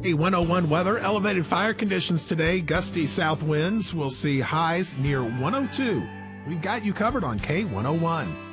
101 weather, elevated fire conditions today, gusty south winds. We'll see highs near 102. We've got you covered on K101.